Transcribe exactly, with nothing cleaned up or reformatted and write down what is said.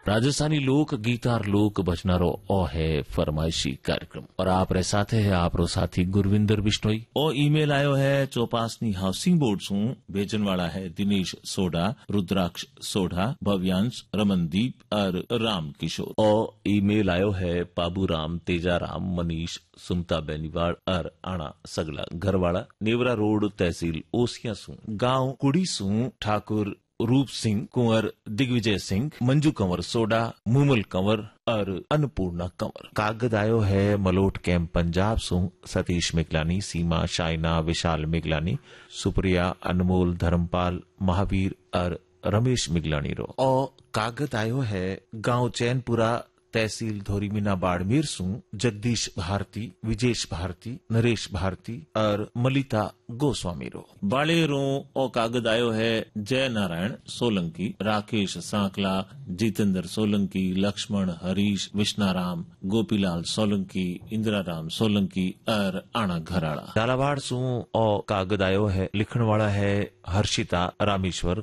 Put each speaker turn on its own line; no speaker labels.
राजस्थानी लोक गीतार लोक भजनारो ओ है फरमाइशी कार्यक्रम और आप रे साथे है आप रो साथी गुरविंदर बिश्नोई। ओ ईमेल आयो है चौपासनी हाउसिंग बोर्ड सू भेजन वाला है दिनेश सोडा, रुद्राक्ष सोडा, भव्यांश, रमनदीप और राम किशोर। ओ ईमेल आयो है पाबूराम, तेजाराम, मनीष, सुमता बेनीवाड़ और आना सगला घरवाड़ा, नेवरा रोड, तहसील ओसिया सू, गांव कुड़ी सू ठाकुर रूप सिंह, कुंवर दिग्विजय सिंह, मंजू कंवर सोडा, मूमल कंवर और अन्नपूर्णा कंवर। कागज आयो है मलोट कैंप पंजाब सू सतीश मिगलानी, सीमा, शाइना, विशाल मिगलानी, सुप्रिया, अनमोल, धर्मपाल, महावीर और रमेश मिगलानी रो। और कागज आयो है गांव चैनपुरा, तहसील धोरीमीना बाड़मेर सू जगदीश भारती, विजेश भारती, नरेश भारती और मलिता गोस्वामी रो। बाड़ेरो ओ कागज आयो है जय नारायण सोलंकी, राकेश सांकला, जितेंद्र सोलंकी, लक्ष्मण, हरीश, विष्णाराम, गोपीलाल सोलंकी, इंदिराराम सोलंकी और आना घराड़ा। झालावाड़ सू ओ कागज आयो है लिखण वाला है हर्षिता रामेश्वर,